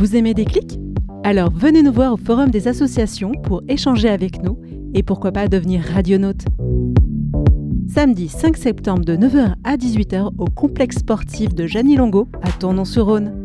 Vous aimez Déclic ? Alors venez nous voir au Forum des associations pour échanger avec nous et pourquoi pas devenir radionaute. Samedi 5 septembre de 9h à 18h au complexe sportif de Jeanny Longo à Tournon-sur-Rhône.